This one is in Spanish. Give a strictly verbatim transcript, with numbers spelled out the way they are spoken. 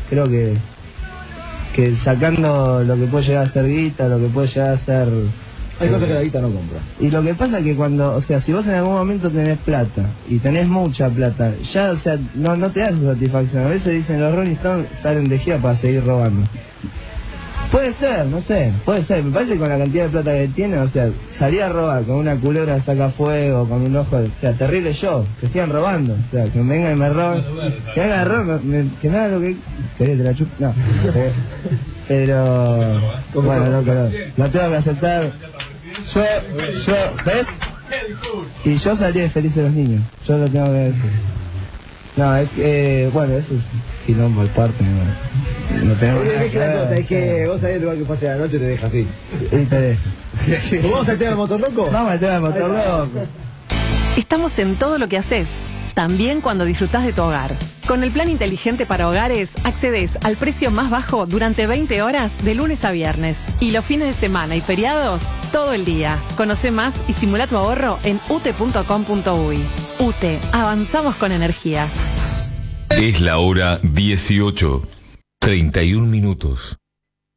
creo que que sacando lo que puede llegar a ser guita, lo que puede llegar a ser... Hay cosas que la guita no compra. Y lo que pasa es que cuando, o sea, si vos en algún momento tenés plata, y tenés mucha plata, ya, o sea, no, no te da esa satisfacción. A veces dicen los Rolling Stones salen de gira para seguir robando. Puede ser, no sé, puede ser. Me parece que con la cantidad de plata que tienen, o sea, salir a robar con una culebra saca fuego, con un ojo, o sea, terrible yo, que sigan robando, o sea, que vengan y me roben, que hagan error, que nada lo que... ¿Querés te la chup? No, eh, pero... Bueno, loco, no, no tengo que aceptar... Yo, yo, ¿ves? Y yo salí de feliz de los niños, yo lo tengo que decir. No, es que, eh, bueno, eso es quilombo al parte, no, no tenemos nada Es que la cosa es que vos sabés el lugar que pase la noche te deja así. Y te dejo. ¿Vamos al tema del motor loco? Vamos al tema del motor loco. Estamos en todo lo que haces, también cuando disfrutás de tu hogar. Con el plan inteligente para hogares, accedes al precio más bajo durante veinte horas de lunes a viernes. Y los fines de semana y feriados, todo el día. Conoce más y simula tu ahorro en ute punto com punto uy. UTE, avanzamos con energía. Es la hora dieciocho, treinta y un minutos.